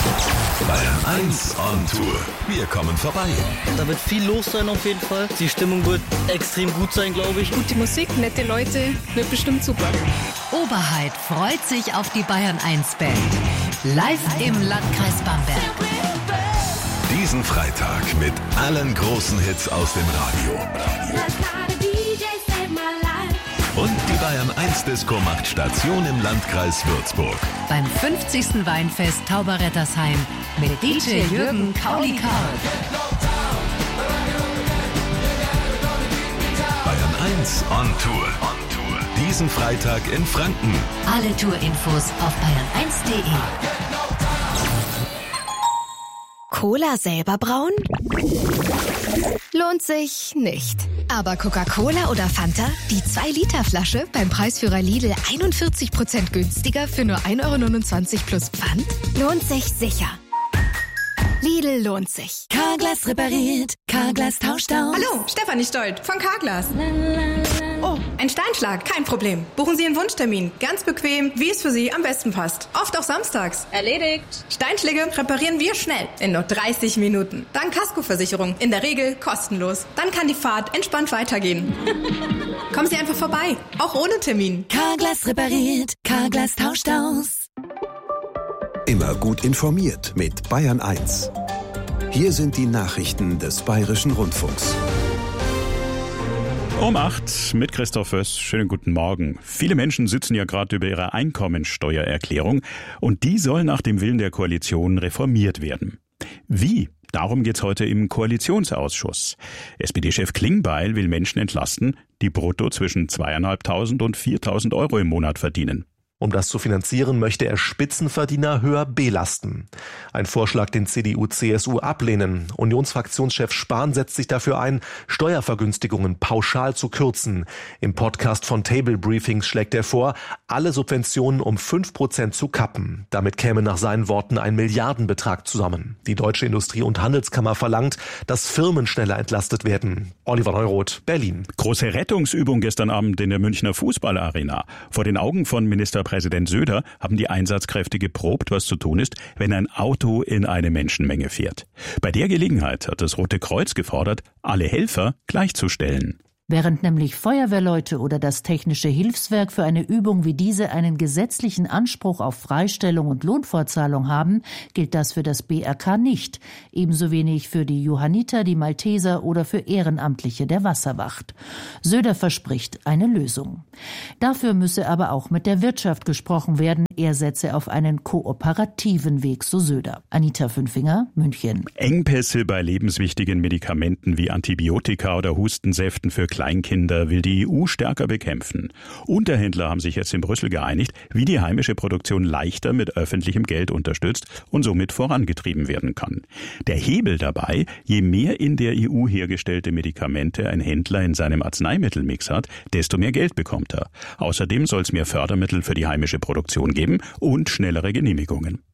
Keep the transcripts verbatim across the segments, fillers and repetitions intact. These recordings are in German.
Bayern eins on Tour. Wir kommen vorbei. Da wird viel los sein auf jeden Fall. Die Stimmung wird extrem gut sein, glaube ich. Gute Musik, nette Leute, wird bestimmt super. Oberheit freut sich auf die Bayern eins Band. Live im Landkreis Bamberg. Diesen Freitag mit allen großen Hits aus dem Radio. Und die Bayern eins Disco macht Station im Landkreis Würzburg. Beim fünfzigsten Weinfest Tauberrettersheim mit D J Jürgen Kaulikar. Bayern eins on Tour. On Tour. Diesen Freitag in Franken. Alle Tourinfos auf bayern eins punkt de. Cola selber brauen? Lohnt sich nicht. Aber Coca-Cola oder Fanta? Die zwei Liter Flasche beim Preisführer Lidl einundvierzig Prozent günstiger für nur ein Euro neunundzwanzig plus Pfand? Lohnt sich sicher. Lidl lohnt sich. Carglass repariert, Carglass tauscht aus. Hallo, Stefanie Stolt von Carglass. Oh, ein Steinschlag, kein Problem. Buchen Sie einen Wunschtermin. Ganz bequem, wie es für Sie am besten passt. Oft auch samstags. Erledigt. Steinschläge reparieren wir schnell, in nur dreißig Minuten. Dank Kaskoversicherung, in der Regel kostenlos. Dann kann die Fahrt entspannt weitergehen. Kommen Sie einfach vorbei, auch ohne Termin. Carglass repariert, Carglass tauscht aus. Immer gut informiert mit Bayern eins. Hier sind die Nachrichten des Bayerischen Rundfunks. Um acht mit Christoph Föss. Schönen guten Morgen. Viele Menschen sitzen ja gerade über ihre Einkommensteuererklärung und die soll nach dem Willen der Koalition reformiert werden. Wie? Darum geht's heute im Koalitionsausschuss. S P D-Chef Klingbeil will Menschen entlasten, die brutto zwischen zweitausendfünfhundert und viertausend Euro im Monat verdienen. Um das zu finanzieren, möchte er Spitzenverdiener höher belasten. Ein Vorschlag, den C D U C S U ablehnen. Unionsfraktionschef Spahn setzt sich dafür ein, Steuervergünstigungen pauschal zu kürzen. Im Podcast von Table Briefings schlägt er vor, alle Subventionen um fünf Prozent zu kappen. Damit käme nach seinen Worten ein Milliardenbetrag zusammen. Die Deutsche Industrie- und Handelskammer verlangt, dass Firmen schneller entlastet werden. Oliver Neuroth, Berlin. Große Rettungsübung gestern Abend in der Münchner Fußballarena. Vor den Augen von Ministerpräsident Präsident Söder haben die Einsatzkräfte geprobt, was zu tun ist, wenn ein Auto in eine Menschenmenge fährt. Bei der Gelegenheit hat das Rote Kreuz gefordert, alle Helfer gleichzustellen. Während nämlich Feuerwehrleute oder das Technische Hilfswerk für eine Übung wie diese einen gesetzlichen Anspruch auf Freistellung und Lohnfortzahlung haben, gilt das für das B R K nicht. Ebenso wenig für die Johanniter, die Malteser oder für Ehrenamtliche der Wasserwacht. Söder verspricht eine Lösung. Dafür müsse aber auch mit der Wirtschaft gesprochen werden. Er setze auf einen kooperativen Weg, so Söder. Anita Fünfinger, München. Engpässe bei lebenswichtigen Medikamenten wie Antibiotika oder Hustensäften für Kleinkinder will die E U stärker bekämpfen. Unterhändler haben sich jetzt in Brüssel geeinigt, wie die heimische Produktion leichter mit öffentlichem Geld unterstützt und somit vorangetrieben werden kann. Der Hebel dabei, je mehr in der E U hergestellte Medikamente ein Händler in seinem Arzneimittelmix hat, desto mehr Geld bekommt er. Außerdem soll es mehr Fördermittel für die heimische Produktion geben und schnellere Genehmigungen.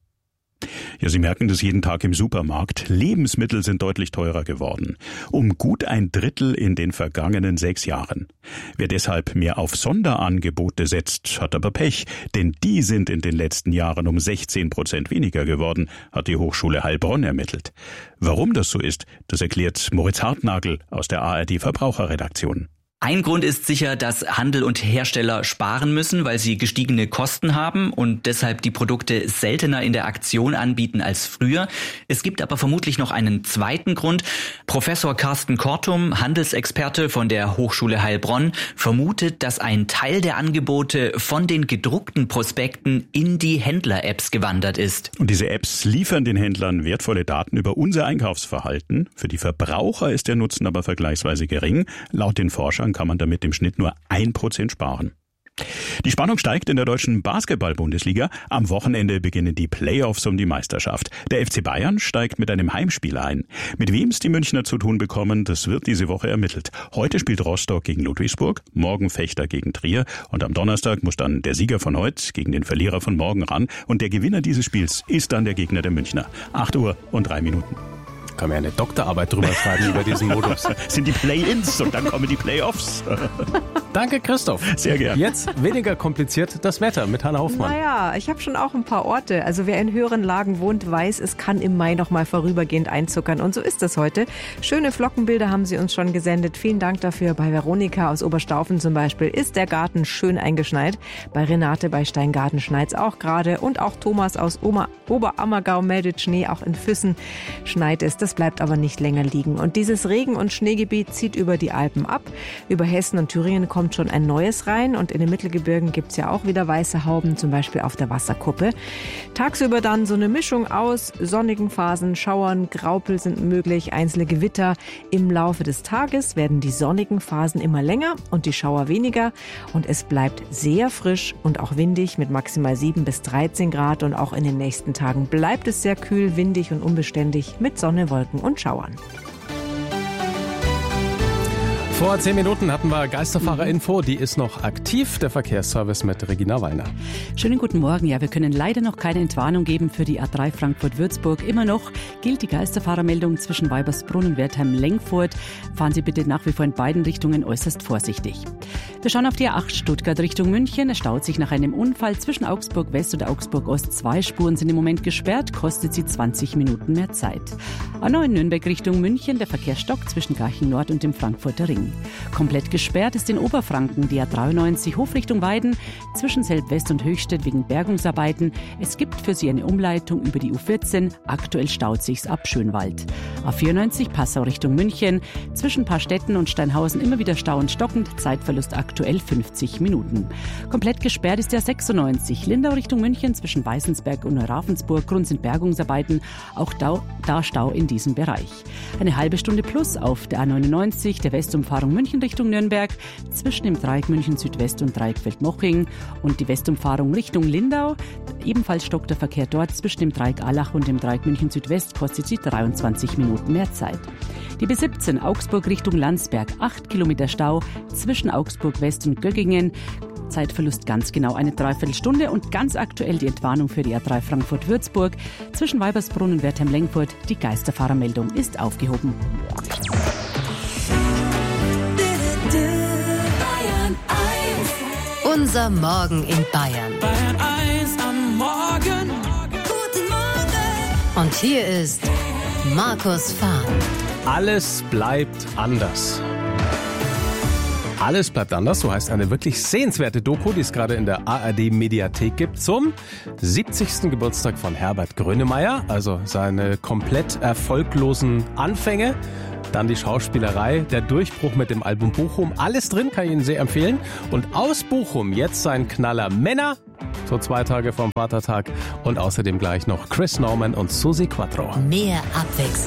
Ja, Sie merken das jeden Tag im Supermarkt. Lebensmittel sind deutlich teurer geworden. Um gut ein Drittel in den vergangenen sechs Jahren. Wer deshalb mehr auf Sonderangebote setzt, hat aber Pech. Denn die sind in den letzten Jahren um sechzehn Prozent weniger geworden, hat die Hochschule Heilbronn ermittelt. Warum das so ist, das erklärt Moritz Hartnagel aus der A R D Verbraucherredaktion. Ein Grund ist sicher, dass Handel und Hersteller sparen müssen, weil sie gestiegene Kosten haben und deshalb die Produkte seltener in der Aktion anbieten als früher. Es gibt aber vermutlich noch einen zweiten Grund. Professor Carsten Kortum, Handelsexperte von der Hochschule Heilbronn, vermutet, dass ein Teil der Angebote von den gedruckten Prospekten in die Händler-Apps gewandert ist. Und diese Apps liefern den Händlern wertvolle Daten über unser Einkaufsverhalten. Für die Verbraucher ist der Nutzen aber vergleichsweise gering. Laut den Forschern kann man damit im Schnitt nur ein Prozent sparen. Die Spannung steigt in der deutschen Basketball-Bundesliga. Am Wochenende beginnen die Playoffs um die Meisterschaft. Der F C Bayern steigt mit einem Heimspiel ein. Mit wem es die Münchner zu tun bekommen, das wird diese Woche ermittelt. Heute spielt Rostock gegen Ludwigsburg, morgen Fechter gegen Trier und am Donnerstag muss dann der Sieger von heute gegen den Verlierer von morgen ran. Und der Gewinner dieses Spiels ist dann der Gegner der Münchner. acht Uhr und drei Minuten. Kann man ja eine Doktorarbeit drüber schreiben über diesen Modus. Sind die Play-ins und dann kommen die Playoffs. Danke, Christoph. Sehr gerne. Jetzt weniger kompliziert das Wetter mit Hanna Hoffmann. Naja, ich habe schon auch ein paar Orte. Also wer in höheren Lagen wohnt, weiß, es kann im Mai noch mal vorübergehend einzuckern. Und so ist es heute. Schöne Flockenbilder haben Sie uns schon gesendet. Vielen Dank dafür. Bei Veronika aus Oberstaufen zum Beispiel ist der Garten schön eingeschneit. Bei Renate bei Steingarten schneit's auch gerade. Und auch Thomas aus Oma, Oberammergau meldet Schnee. Auch in Füssen schneit es. Das bleibt aber nicht länger liegen. Und dieses Regen- und Schneegebiet zieht über die Alpen ab. Über Hessen und Thüringen kommt schon ein neues rein. Und in den Mittelgebirgen gibt's ja auch wieder weiße Hauben, zum Beispiel auf der Wasserkuppe. Tagsüber dann so eine Mischung aus sonnigen Phasen, Schauern, Graupel sind möglich, einzelne Gewitter. Im Laufe des Tages werden die sonnigen Phasen immer länger und die Schauer weniger. Und es bleibt sehr frisch und auch windig mit maximal sieben bis dreizehn Grad. Und auch in den nächsten Tagen bleibt es sehr kühl, windig und unbeständig mit Sonne, Wolken und Schauern. Vor zehn Minuten hatten wir Geisterfahrer-Info, die ist noch aktiv, der Verkehrsservice mit Regina Wallner. Schönen guten Morgen. Ja, wir können leider noch keine Entwarnung geben für die A drei Frankfurt-Würzburg. Immer noch gilt die Geisterfahrermeldung zwischen Weibersbrunn und Wertheim-Lengfurt. Fahren Sie bitte nach wie vor in beiden Richtungen äußerst vorsichtig. Wir schauen auf die A acht Stuttgart Richtung München. Es staut sich nach einem Unfall zwischen Augsburg West und Augsburg Ost. Zwei Spuren sind im Moment gesperrt, kostet sie zwanzig Minuten mehr Zeit. A neun Nürnberg Richtung München. Der Verkehr stockt zwischen Garching Nord und dem Frankfurter Ring. Komplett gesperrt ist in Oberfranken die A dreiundneunzig Hof Richtung Weiden zwischen Selb-West und Höchstädt wegen Bergungsarbeiten. Es gibt für Sie eine Umleitung über die U vierzehn. Aktuell staut sich's ab Schönwald. A vierundneunzig Passau Richtung München zwischen Paarstetten und Steinhausen immer wieder Stau und stockend. Zeitverlust aktuell fünfzig Minuten. Komplett gesperrt ist der sechsundneunzig Lindau Richtung München zwischen Weißensberg und Ravensburg. Grund sind Bergungsarbeiten. Auch da, da Stau in diesem Bereich. Eine halbe Stunde plus auf der A neunundneunzig, der Westumfahrung München Richtung Nürnberg, zwischen dem Dreieck München Südwest und Dreieck Feldmoching und die Westumfahrung Richtung Lindau. Ebenfalls stockt der Verkehr dort zwischen dem Dreieck Allach und dem Dreieck München Südwest, kostet sie dreiundzwanzig Minuten mehr Zeit. Die B siebzehn Augsburg Richtung Landsberg, acht Kilometer Stau zwischen Augsburg West und Göggingen. Zeitverlust ganz genau eine Dreiviertelstunde und ganz aktuell die Entwarnung für die A drei Frankfurt-Würzburg. Zwischen Weibersbrunn und Wertheim-Lengfurt, die Geisterfahrermeldung ist aufgehoben. Unser Morgen in Bayern. Bayern eins am Morgen. Guten Morgen. Und hier ist Markus Fahn. Alles bleibt anders. Alles bleibt anders, so heißt eine wirklich sehenswerte Doku, die es gerade in der A R D-Mediathek gibt, zum siebzigsten Geburtstag von Herbert Grönemeyer, also seine komplett erfolglosen Anfänge. Dann die Schauspielerei, der Durchbruch mit dem Album Bochum. Alles drin, kann ich Ihnen sehr empfehlen. Und aus Bochum jetzt sein Knaller Männer, so zwei Tage vorm Vatertag. Und außerdem gleich noch Chris Norman und Susi Quattro. Mehr Abwechslung.